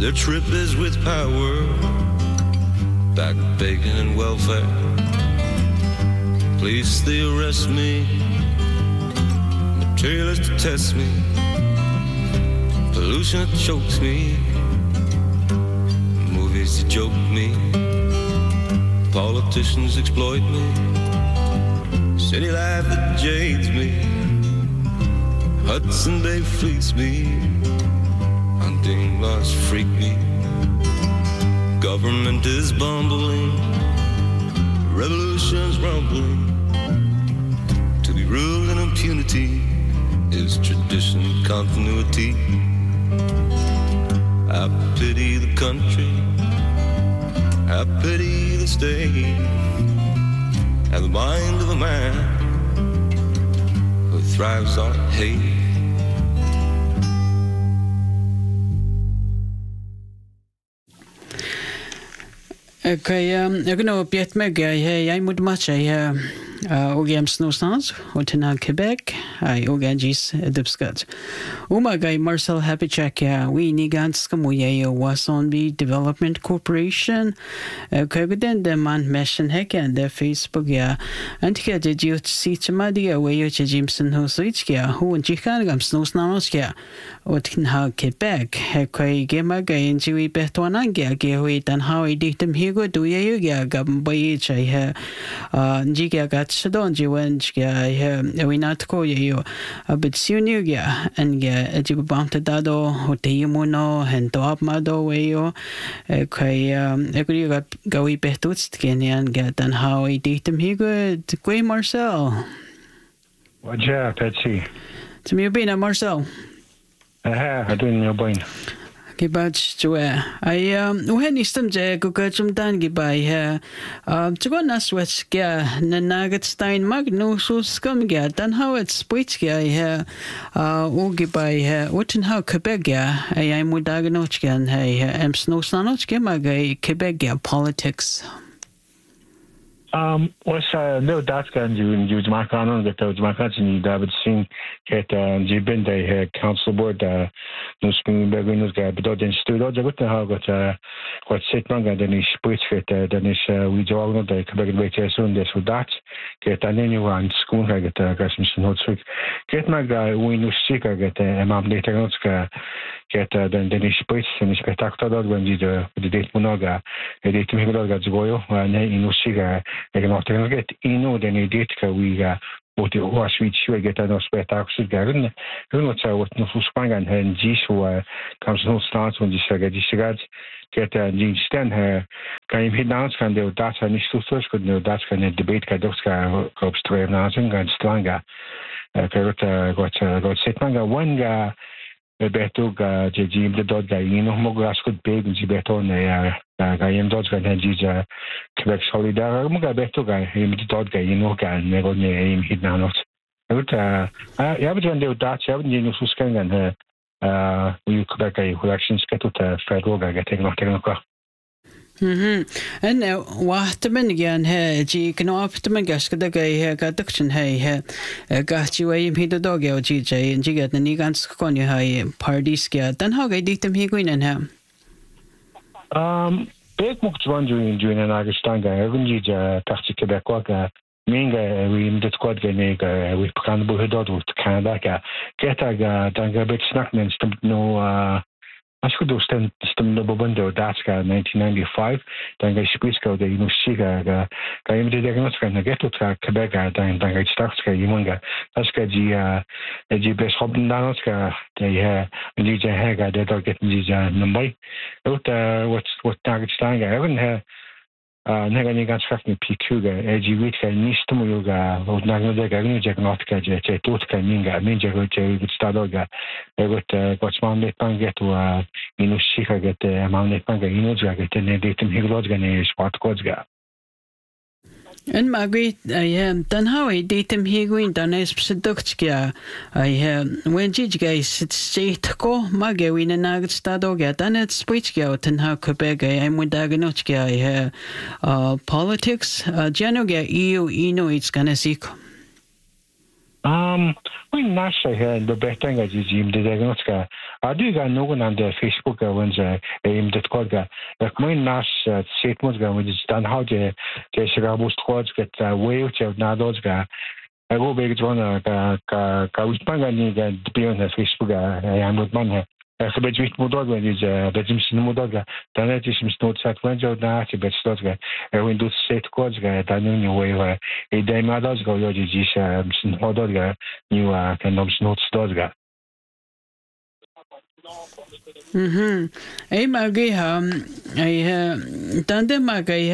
Their trip is with power, back bacon and welfare. Police, they arrest me. Materialists to test me. Pollution that chokes me. Movies that joke me. Politicians exploit me. City life that jades me. Hudson Bay fleece me. Hunting laws freak me. Government is bumbling. Revolution's rumbling. To be ruled in impunity is tradition, continuity. I pity the country, I pity the state, and the mind of a man who thrives on hate. Okay, jag kan nog bett mig jag mot matcha och games någonstans och till Quebec och gis dubskat. Umaga Marcel Happy Check we ni ganska mycket Wasonby Development Corporation kugden de man mission hacken de Facebook antika de jut sitmadia we yo Jimson Hositska who jikan gams någonstans och till Quebec kai gemaga inji betwananga ge dan how I did them here do you gambai chai jiga gat shadon jiwen jiga we not ko you but soon you and jiba bamta dado hotemuno and top mado we yo kai agree got gawi betuts kenyan get dan how I did them here good Gray Marcel Waja Patsy to me been Marcel I doing your boy Gibach Joe. When is them Jack Dan Gibai to go Naswets Ga Nanagetstein Magnus Scum Gat and how it's Spitsga here Ugibai what and how Quebec I am with Daganochgan hey am snow sanochga magay Quebec politics. Was no that can you Macan get out Macan David Singh get Jibin they council board no spring beginners get but then stood out the how got what sit man and then is split get then is we jog no the Quebec way soon this with that get an anyone school get gas notes get my guy we no seeker get mam later notes get then is split and is spectacular when the date monaga edit me got goyo and in seeker jag kan get ino den idétka we what the was we should get no spectacular garden who so what no spangan and jisu comes no starts when you say get the stand her kan hit down kan the data nicht so good no that kan debate ka doska kopstrev nazen ganz stranga got set manga one beto ga jim the dot ga mo gas could big in beto ne ga yem dot ga jija Quebec solidar mo ga beto ga him the dot ga ga ne go ne hit na not ja but when they that ja no suskangan we Quebec elections get to federal ga get no and what men again he ji can opt men gas ga ga production he got you aim he the dog GJ and ji get ni gans kon you hay parties ga then how ga dit them he going and him big much one during an agustanga even ji parti québécois ga minga we in the squad ga we kan bo hedod with Canada ga get ga dan ga bit snackmen no I should do stand the window that's 1995 then I speak go the Shiga ga im de diagnosis ga get to Quebec then I start ga imunga that's ga ji best hoppen danos ga the DJ Haga that are getting these number what target stand ga even Nagani ganz fucking PQ ga EG ga nisto yoga od nagno ga ni diagnostika je totka minga minja go je stado ga got small panga to Shiga get amount panga inoja get ne datum higlod ga ne spot codes ga and Margaret dan how I datum he going dan is produktja when jig guys state ko mage we na nag stado ga dan it switch ga ten how Quebec I'm with daganochga politics jano ga EU ino it's gonna see We nasha here the betting as Jim the diagnostica. I do got no one on the Facebook when aim that called like my nash statements which is done how the Chicago squads get way which have not those guy. I go back to one Kawipanga the beyond the Facebook I am with man. So bet wit modog when is betim sin modog dan het is misnot sat when jo na ti bet stot ga when do set codes ga dan ni way e dai ma dos go yo ji sin modog ga ni kan of snot stot ga Ei magi ai tande magai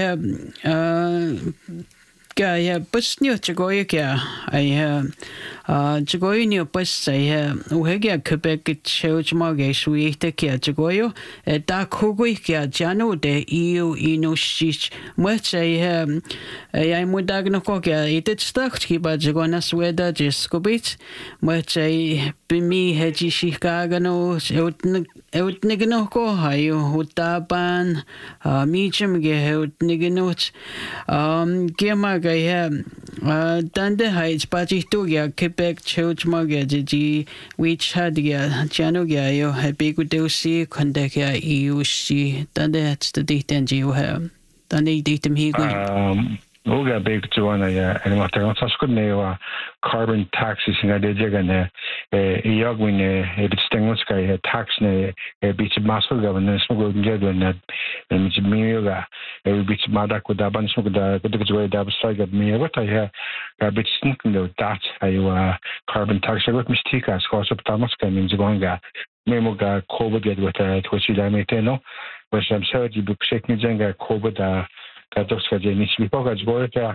ya busnio chigoya kya ai chigoyo ni bus ai uhega Quebec chojma ge suite kya chigoyo da khogoi kya jano de eu ino shich much ai mudag no ko kya it start ki ba jigona sweda jeskobit much ai bimi heji shikagano eut nigno ko hayo hutaban mijim ge eut nigno gema tande haiz pachito gya Quebec chojma gya ji WeChat gya chano gya yo happy kudosi khanda gya eusi tande hats the date ji yo ha tande date mi go Oga big to one and what I want to carbon taxes in a jagane yogwin a bit stingosky tax ne a bit of muscle governance smoke get when that and yoga a bit madak with a bunch of the way that side of me what I have a bit sneaking though that I carbon tax I got mistake as course of Thomas means going memo got COVID get with which I made no was I'm sorry you book shaking jenga COVID Katoska Jenny Slipoka Zborka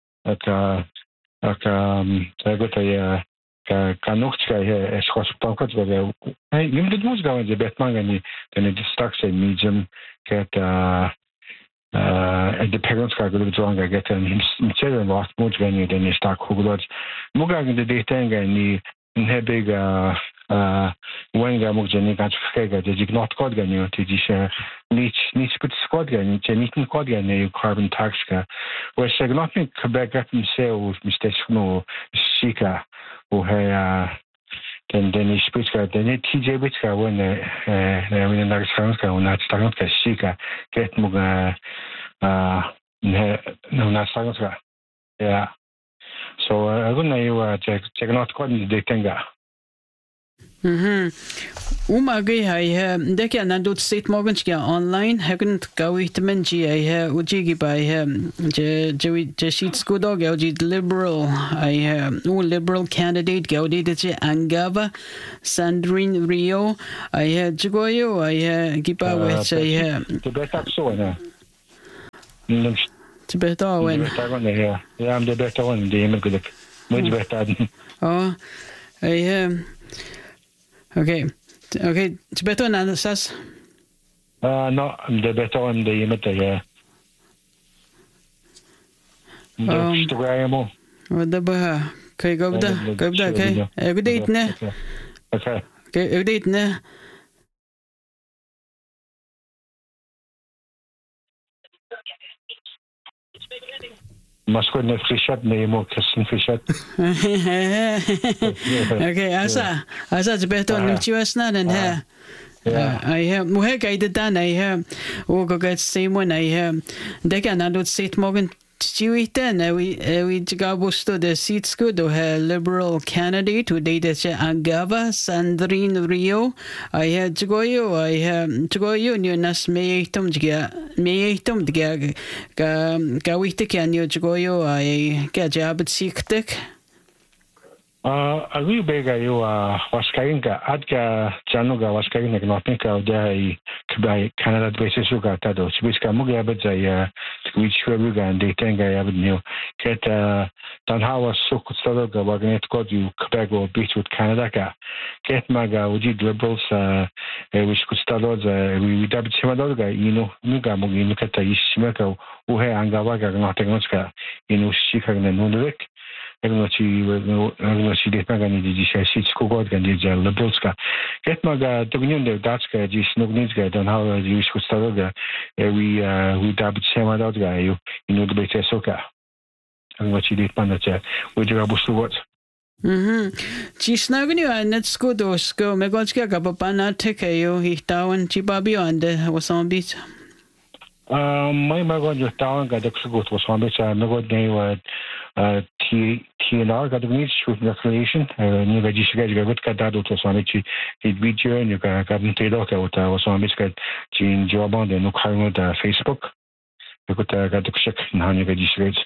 Kanuchka here as Hospital where you did most go in the Betmangani then it starts a medium get the parents got a little stronger get him children lost more venue than you start Huglodge. Mugag in the daytime and the big wenga mugjeni ganz frega de ignot code ganyo ti disha nich put squad ganyo chenitin code ganyo carbon tax ka we segnotin Quebec himself Mr. Snow Shika who then he speaks then TJ Bitska when when the Americans ka una starting ka Shika get muga no na starting ka yeah so I gonna you check not code de tenga Umagi hai dek nandut state morgens kya online hagen gawitamen ji ai ujigi by je sheet skudo gauji liberal ai liberal candidate gaudi de Angava Sandrine Rio ai jigoyo ai gipa with ai the better so na the better when yeah I'm the better one the image good much better oh ai Okay, it's better than this. No, the better one the image yeah. Instagram. What the bah? Okay, go da. Okay. Every day ne. Okay. Okay, every day ne. Must ne frishat ne mo kasin frishat. Okay, asa it's better than chiwasna than ha. I have muhe guided dan I have o go get same one I have they can not sit morgan Chiwiten we gabusto the seats good or liberal candidate who did Angava Sandrine Rio I had to go you nas meitum dga gawite can you to go I get job at siktek a really big you was kainga adga januga was kainga nothing ka dai by Canada basis uga tado chibiska muga badja which we gan de tenga avenue get dan hawa sukutado ga wagnet code you Quebec or beach with Canada ka get maga uji liberals which could start we dabit semado ga muga mugi nukata ishimaka uhe angawa ga nothing ska shikagna nunrek Egnoci detmagani di shesit skogod gandi ja liberalska getmaga dognunde datska di snogninska dan how di skustaroga we dabit semadodga you the bete soka Egnoci detmanacha we do abusugot Gisnagani net skudos go megotska kapapana tekayo hitawan chibabi ande wasambit. My magod just down got the good was on which I magod name TNR got the needs with recreation. New registration got that was on which he video and you got to look out was on which got Jean job on the no current Facebook. You got the check in how you register.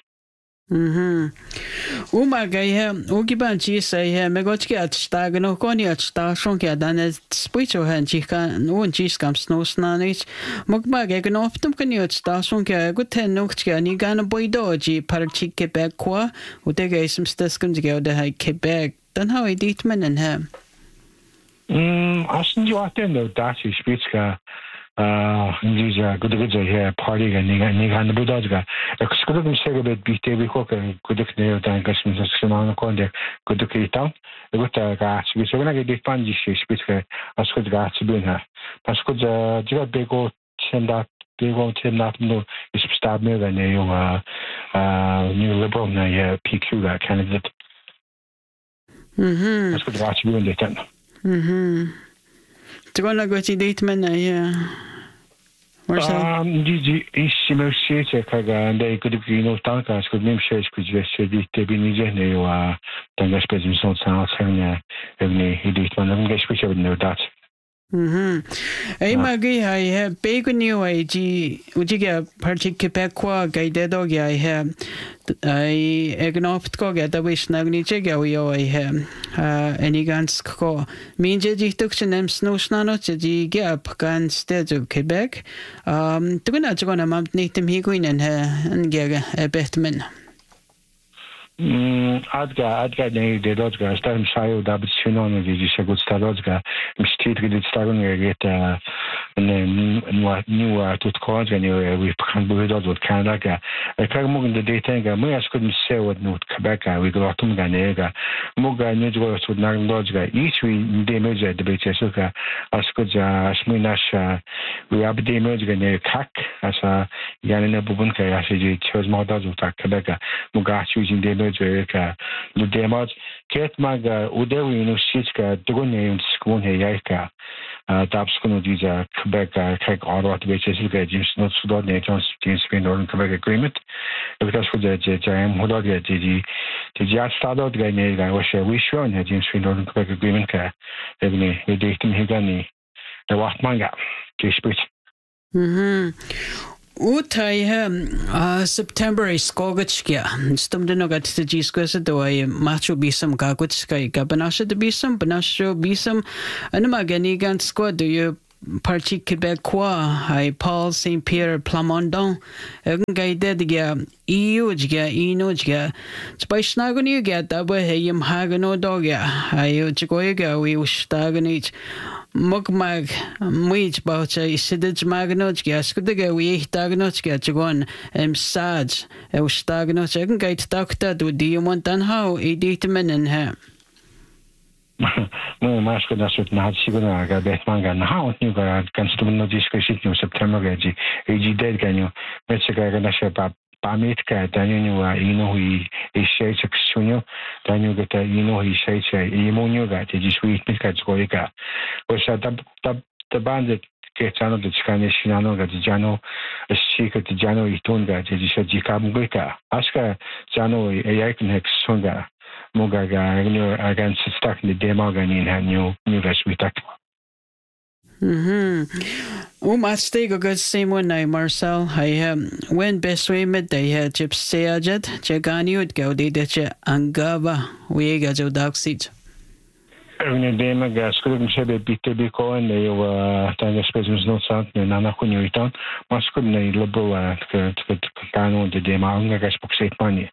Umagaya Ugibanchi say Megotki at Stagano Koni at Starshonka than a spiritual hand chicken, no one cheese comes no snanage. Mokbag can often can you at Starshonka, good 10 Noktka, Nigana boy doji, Parachi Quebec qua, who take some stascons to go to Quebec. Then how I did men and him. I send you out there, no, that's his speech. These good here party and Nigan Budaga. Excluding Segabet beat every hawker, good nail than Gasman Simon Conde, good to keep down. The good gas, which when I get fun, she speaks as good gas to bring her. But could Bego send up, they won't send up no, is stab me than a new liberal PQ candidate. That's good gas to bring the 10. To go go to Dateman, is similar shades and they could tankas could name shares could just be Nigeria, Tangas President Sound Every edit one of them gets which I would know that. Ay magi I have bacon new IG Ujiga Party Quebecois guided dog I have I egnoft go get the wish nagni jega we I have any guns co mean jeji took name snow snano jeji gap can stage of Quebec to go not gonna mount native higuin and get a betman. Adga the Lodga, Stam Sayo, David Sinon, is a good Stalodga, Mistreat with its Staron, get new to cause anyway, we can't believe it with Canada. I can't move in the daytime, I couldn't say what North Quebec, we got Tunga Nega, Muga, New York with Naran Lodga, each we damage at the Bechesuka, as good as Minash, we have damage and a cack as a Yanina Bubunka, as a chose models of Quebec, Muga choosing damage. The damage, Ket Maga, Udewi, no Sitska, Dugone, Schoon, Yaika, Tapskuno, these are Quebec, Kek, Ottawa, which is James Not Sudan, James Spain, or Quebec agreement. Because for the Jam Hodoga, the Jazz started Gane, I was a wish on James Spain, or Quebec agreement, Ebony, the Dayton Higani, the Watmanga, Kispit. Utai September is Skogachkia. Stumdino got to Gisquessa do I macho be some gagutska, Gabanasha to be some, Banasho be some, and Maganigan squad do you Parti Quebecois, I Paul Saint Pierre Plamondon, Guided Eugga, Enojga, Spice get that way, him Hagano dogga, I Chigoiga, we stagnate. Mugmag, Mwich Boucha, Sidage Magnotga, Skudiga, we Dagnotga, Jagon, Sad, Stagnoch, I can get doctor, do you want and how, a dateman in her. No, Masco does it not. She gonna get Betmanga and how you got constable discussion in September. AG dead can you? Mexico gonna ship up. Pamitka, then you know he says Xunio, then you get he says Imunio that it is sweet Mikats Goiga. Was the bandit gets another the Spanish Nano that the Jano, a secret Jano Itunga, it is a Jicam Wika. Aska Jano, a Yakin Xunga. Mugaga, against stuck in the demogan in her new guys we talked about. I stay go good same one night, Marcel. I when best way midday had chips seajet, Jagani would go did it Angava, we got your dog seat. Every day, my gas couldn't say beat the Bico and they were Tanga Specimens no sound and Nanakunio return. Must couldn't a liberal to Kano the Demanga gas book state money.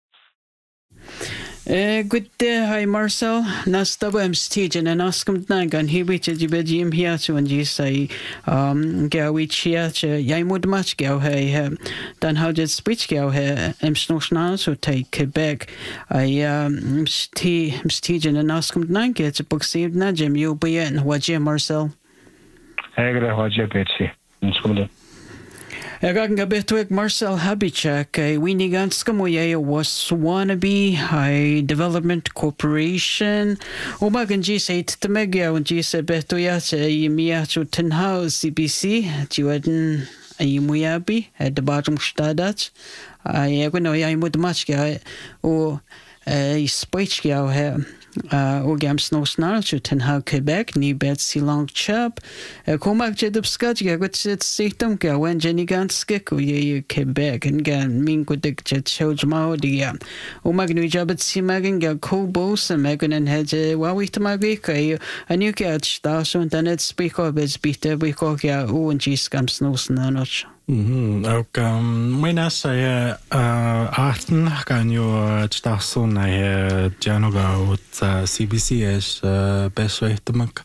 Good day, hi Marcel. Nastaba Mstijin and Oscom Nagan, he which is Jim here to and you say, Gawich here, Yamud much go hey, then how did speech go here, Snowsnans who take Quebec. I Mstijin and Oscom Nagan, it's a book saved Najim, you'll be in what Jim Marcel. I got a Betsy in school. Gagan gabetwek Marcel Habichak ay winiganska mo was Wannabe ay Development Corporation umagan jis ay tatamagya un jis beto yata ay miyacho tenhao CBC jiwaden ay muyabi at the bottom stadat ay no ay mudmach kya o ay speech kya o gams no snarl to tenhao Quebec ni bet silong chap komak jedupskaj ga gut situm ga when Jenny ganske ko ye Quebec and gan min ko dik jet chojmao dia o magnu jabat simagen ga ko bos magen en heje wa wi tamagi kai anu ka sta so internet speak of is bitte we ko ga o en jis gams no snarnoch ook mijn zei achten kan je station naar Janoga uit CBC is best wel te maken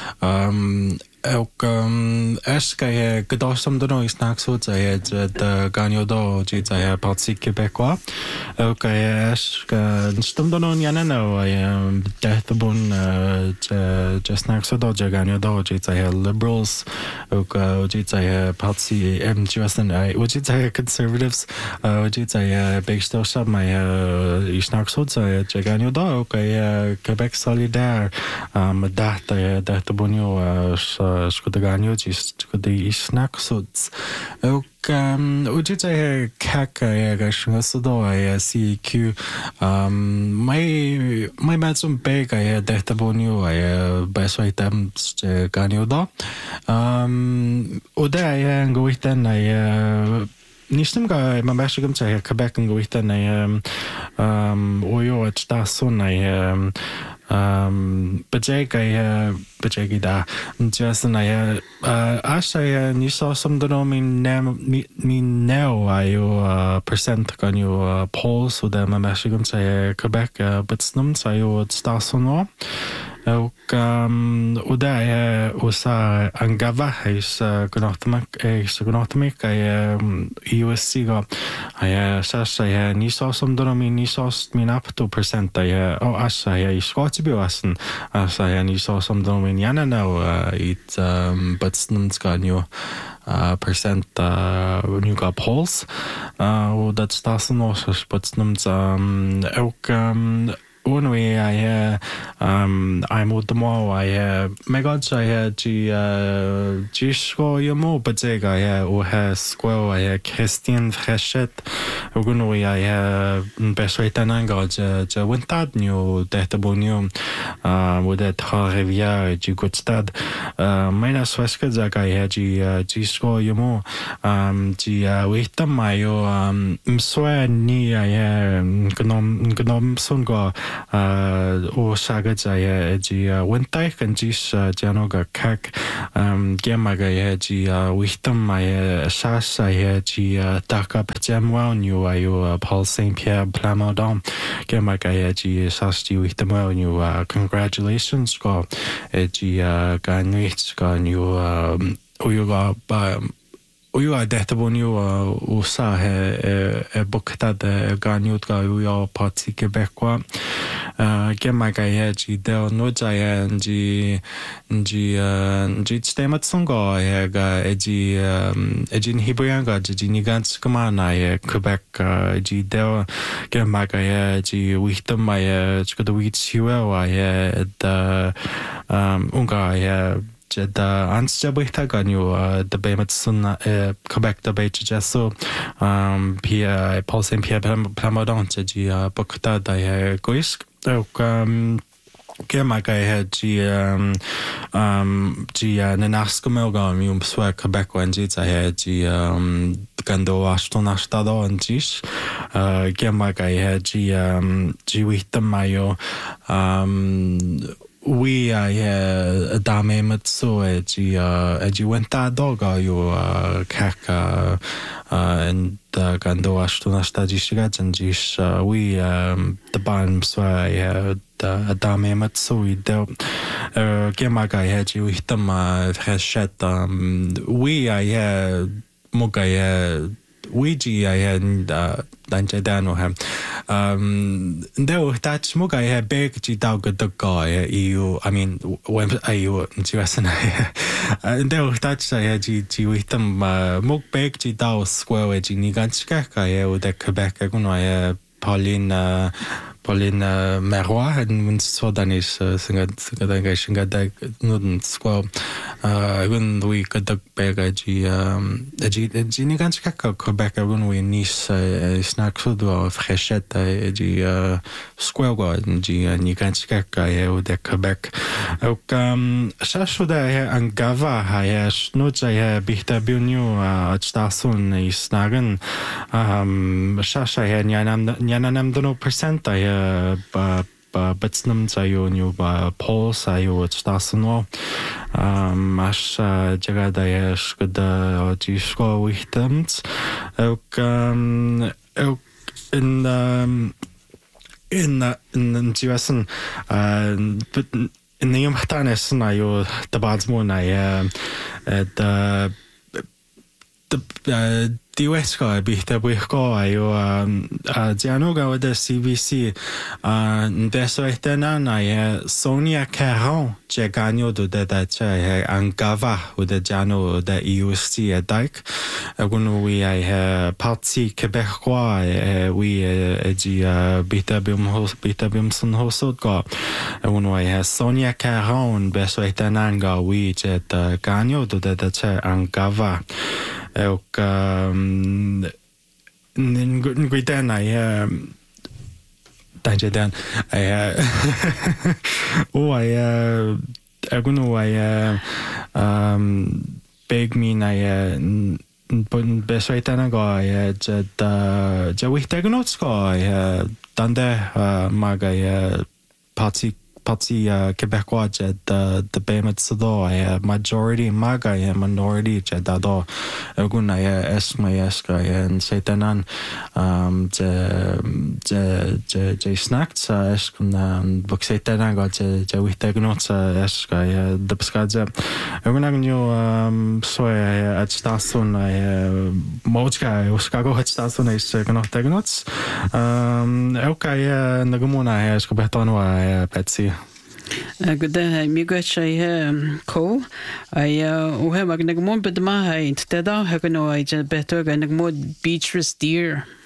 ook eerst kan je gedastam doen is naast zo zei het kan je door je zei partie Quebecois ook kan je eerst stam doen ja nou je dat bon just naast zo door je kan je door je zei liberals ook je zei partie je zei conservatives je zei bijstel maar is naast zo zei je kan je door ook Quebec solidair dat bon je Skodaganio skodi isnak suds ook ujit ay kak ay gashngasudo ay CQ may matsum beg ay dehtabonio ay baswaitam ganio do oda ay ngoitan ay nistem ga mabashigam say Quebec ngoitan ay oyo at stason ay Bajagi da just na asha ni saw some do min now ayo percent kan you polls so da mamashigum say Quebec but snum sayo stasono ook oda osa angava is gonotmak ay USC ga ay sasa ni saw some do min up to percent ay asha ay Skotibioasen asa ni saw some do min yana now it but snum kan you percent new got polls dat stasono but snum ook Unwe I'm with the more my god Gisco Yamo Batega or has squirrel Christian Freshet Ugunwe best rate and angles Wintad new databonium with that Riviera Gigutstad minus Weskazaka Gisco Yamo with the Mayo Mswe ni Gnom Sungo o saga jaya ji wintai kan jis janoga kak gemaga ya ji wisdom my sasa ya ji taka pajamwa new ayo Paul Saint Pierre Plamondon gemaga ya ji sas ji wisdom new congratulations go ji ganwich go new uyuga Uyu detabonio usa bokta de ganiut ga uyu parti Quebecois gemaga ya ji del no jaya ji stemat songo ya ga ejin hibrianga ji nigans kamana ya Quebec ji del gemaga ya ji wisdom ya skoda witsiwa ya da unga ya da ansjabita ganyu the bematsun Quebec the beach so pia Paul Saint Pierre Plamondon ji bokta da gois gemaga ji nenaskomel swa Quebec wanji ji gando astona stado anjis gemaga ji wisdom mayo we dame matso ji wenta doga yo kaka and gando astuna stadishiga janjis we the ban swa the dame matso ide gemaga ji wisdom freshet we moga Ouija danje dano ha ndeo touch mo ga big ji dao ga the guy you I mean when ayu jiwasana ndeo touch ji witam mo big ji dao square ji ni ganska ka o de Quebec kuno Pauline Marois and so Danish singa da nuden square when we got the bag ji ni ganska ka Quebec when we Nice snack so do frechette ji square go ji ni ganska ka o de Quebec ok schasso da angava ha snoja ha bihta bunyu stasun i snagen schasha ha nyanam dono percent betsnum zayo new Paul sayo stasun mash jaga da skda ji sko wichtams ok in jiwasan in the Yumhatanis na yo the badsmo na the US guy bihta bihko ayo Giano ga the CBC deso etena na Sonia Caron je ganyo do da che angava with the Giano the EUC a dike agunu we I parti Québécois we ji bihta bim sun hosod go agunu I Sonia Caron beso etena ga we je ganyo do da che angava ook Nguiden danje dan beg me na bun beswaitana go ja wichtagnot go dande maga parti Québécois the Bémet Sado majority maga minority dado aguna esmayeska and satanan je snacks eskun book satanan go je witagnot eska the pskaja aguna new so at stasun mojka uskago at stasun is gnot okay nagumuna eska betano Betsy Guda miigwetshai ko ai uhe magnagmon bedma hai teda hagano ai better ganagmod beatrice deer